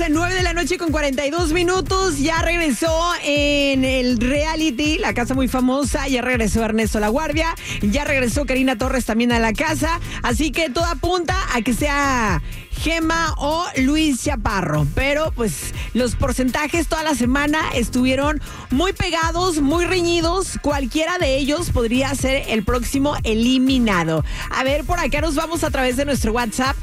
9 de la noche con 42 minutos. Ya regresó en el reality, la casa muy famosa. Ya regresó Ernesto La Guardia. Ya regresó Karina Torres también a la casa. Así que todo apunta a que sea Gema o Luis Chaparro. Pero pues los porcentajes toda la semana estuvieron muy pegados, muy reñidos. Cualquiera de ellos podría ser el próximo eliminado. A ver, por acá nos vamos a través de nuestro WhatsApp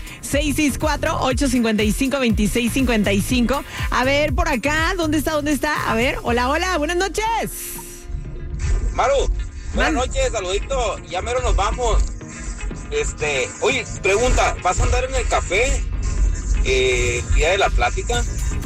664-855-2655. A ver, por acá, ¿dónde está? A ver, hola, buenas noches. Maru, buenas noches, saludito, ya mero nos vamos. Oye, pregunta, ¿vas a andar en el café día de la plática?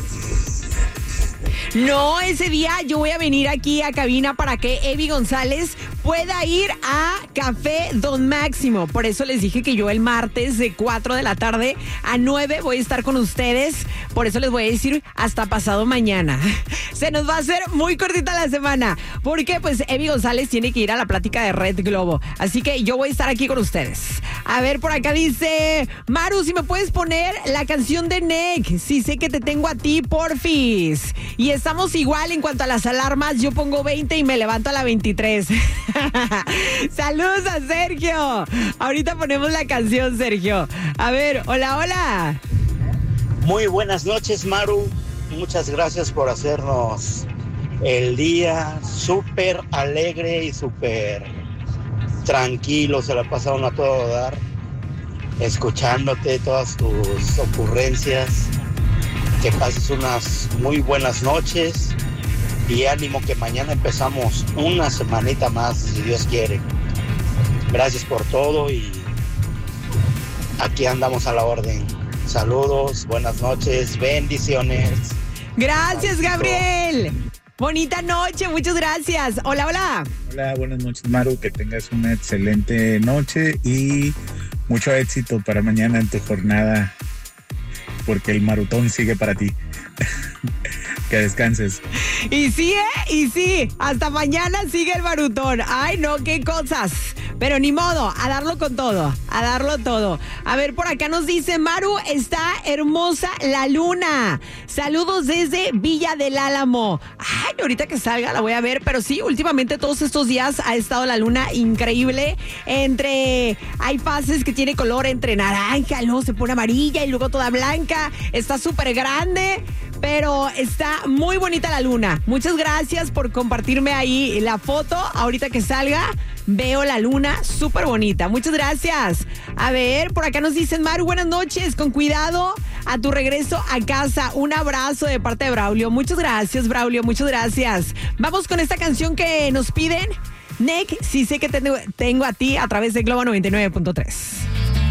No, ese día yo voy a venir aquí a cabina para que Evi González pueda ir a Café Don Máximo. Por eso les dije que yo el martes de 4 de la tarde a 9 voy a estar con ustedes. Por eso les voy a decir hasta pasado mañana. Se nos va a hacer muy cortita la semana, porque pues Evi González tiene que ir a la plática de Red Globo. Así que yo voy a estar aquí con ustedes. A ver, por acá dice Maru, si me puedes poner la canción de Nick. Si sé que te tengo a ti, porfis. Y estamos igual en cuanto a las alarmas. Yo pongo 20 y me levanto a la 23. Saludos a Sergio. Ahorita ponemos la canción, Sergio. A ver, hola. Muy buenas noches, Maru. Muchas gracias por hacernos el día súper alegre y súper tranquilo. Se la pasaron a todo dar, escuchándote todas tus ocurrencias. Que pases unas muy buenas noches y ánimo que mañana empezamos una semanita más, si Dios quiere. Gracias por todo y aquí andamos a la orden. Saludos, buenas noches, bendiciones. Gracias, Gabriel. Bonita noche, muchas gracias. Hola. Hola, buenas noches, Maru. Que tengas una excelente noche y mucho éxito para mañana en tu jornada, porque el marutón sigue para ti. Que descanses. Y sí, hasta mañana sigue el marutón. Ay, no, qué cosas. Pero ni modo, a darlo con todo, a darlo todo. A ver, por acá nos dice Maru, está hermosa la luna. Saludos desde Villa del Álamo. Ay, ahorita que salga la voy a ver, pero sí, últimamente todos estos días ha estado la luna increíble. Hay fases que tiene color entre naranja, luego se pone amarilla y luego toda blanca. Está súper grande, pero está muy bonita la luna. Muchas gracias por compartirme ahí la foto. Ahorita que salga, veo la luna súper bonita. Muchas gracias. A ver, por acá nos dicen, Maru, buenas noches. Con cuidado a tu regreso a casa. Un abrazo de parte de Braulio. Muchas gracias, Braulio. Muchas gracias. Vamos con esta canción que nos piden. Nick, si sé que te tengo a ti a través de Globo 99.3.